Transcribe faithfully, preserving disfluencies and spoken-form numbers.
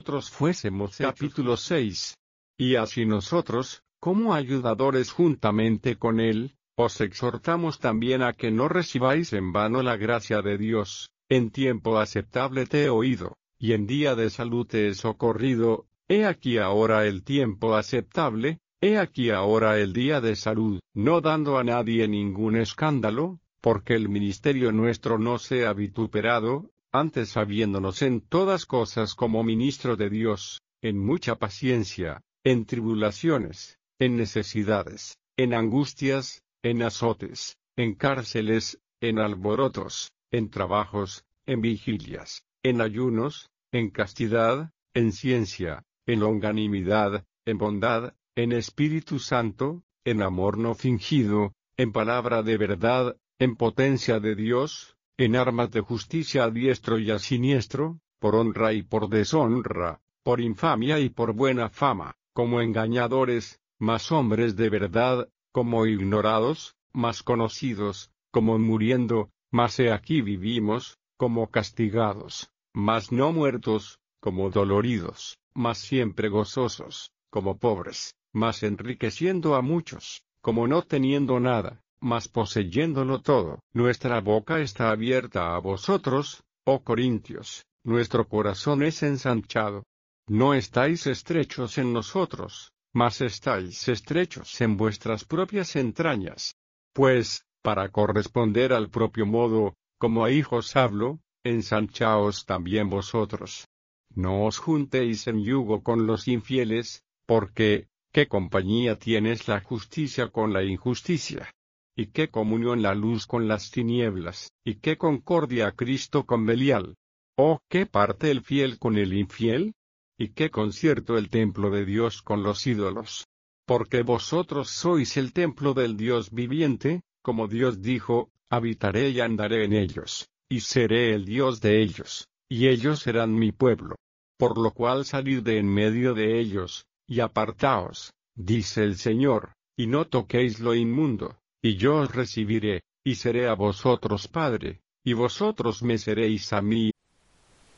nosotros fuésemos. Capítulo seis. Y así nosotros, como ayudadores juntamente con él, os exhortamos también a que no recibáis en vano la gracia de Dios. En tiempo aceptable te he oído, y en día de salud te he socorrido. He aquí ahora el tiempo aceptable, he aquí ahora el día de salud, no dando a nadie ningún escándalo, porque el ministerio nuestro no sea vituperado, antes sabiéndonos en todas cosas como ministro de Dios, en mucha paciencia, en tribulaciones, en necesidades, en angustias, en azotes, en cárceles, en alborotos, en trabajos, en vigilias, en ayunos, en castidad, en ciencia, en longanimidad, en bondad, en Espíritu Santo, en amor no fingido, en palabra de verdad, en potencia de Dios, en armas de justicia a diestro y a siniestro, por honra y por deshonra, por infamia y por buena fama, como engañadores, mas hombres de verdad, como ignorados, mas conocidos, como muriendo, mas he aquí vivimos, como castigados, mas no muertos, como doloridos, mas siempre gozosos, como pobres, mas enriqueciendo a muchos, como no teniendo nada, mas poseyéndolo todo. Nuestra boca está abierta a vosotros, oh Corintios, nuestro corazón es ensanchado. No estáis estrechos en nosotros, mas estáis estrechos en vuestras propias entrañas. Pues, para corresponder al propio modo, como a hijos hablo, ensanchaos también vosotros. No os juntéis en yugo con los infieles, porque, ¿qué compañía tienes la justicia con la injusticia? ¿Y qué comunión la luz con las tinieblas? ¿Y qué concordia Cristo con Belial? ¿O qué parte el fiel con el infiel? ¿Y qué concierto el templo de Dios con los ídolos? Porque vosotros sois el templo del Dios viviente, como Dios dijo, habitaré y andaré en ellos, y seré el Dios de ellos, y ellos serán mi pueblo. Por lo cual salid de en medio de ellos, y apartaos, dice el Señor, y no toquéis lo inmundo, y yo os recibiré, y seré a vosotros Padre, y vosotros me seréis a mí